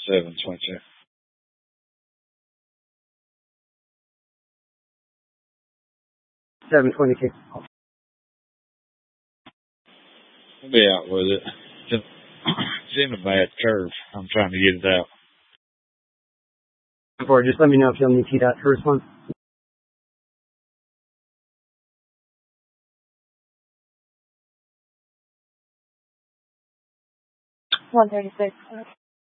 722. I'll be out with it. It's in a bad curve. I'm trying to get it out. Just let me know if you'll need to that first one. 136.